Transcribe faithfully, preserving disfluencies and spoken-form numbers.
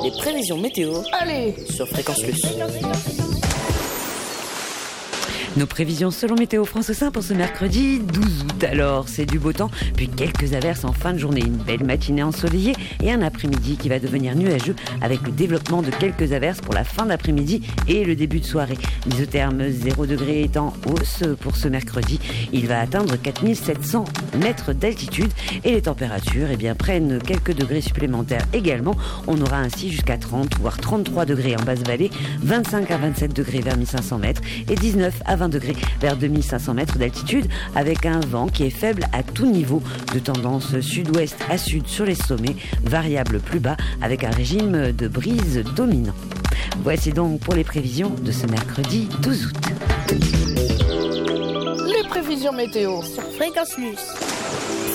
Les prévisions météo. Allez, sur Fréquence Plus. Nos prévisions selon Météo France Sein pour ce mercredi douze août. Alors, c'est du beau temps, puis quelques averses en fin de journée. Une belle matinée ensoleillée et un après-midi qui va devenir nuageux avec le développement de quelques averses pour la fin d'après-midi et le début de soirée. L'isotherme zéro degré est en hausse pour ce mercredi. Il va atteindre quatre mille sept cents mètres d'altitude et les températures eh bien, prennent quelques degrés supplémentaires également. On aura ainsi jusqu'à trente voire trente-trois degrés en basse vallée, vingt-cinq à vingt-sept degrés vers mille cinq cents mètres et dix-neuf à vingt degrés vers deux mille cinq cents mètres d'altitude avec un vent qui est faible à tout niveau de tendance sud-ouest à sud sur les sommets, variable plus bas avec un régime de brise dominant. Voici donc pour les prévisions de ce mercredi douze août. les prévisions météo Sur Fréquence Plus.